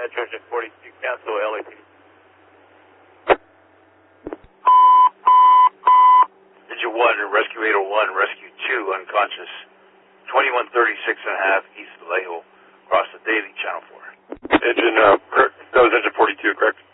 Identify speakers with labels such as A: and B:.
A: Metro Engine 42, cancel LAP.
B: Engine 1, Rescue 801, Rescue 2, unconscious. 2136 and a half east of Vallejo, across the Daily, Channel 4.
A: Engine, that was engine 42, correct?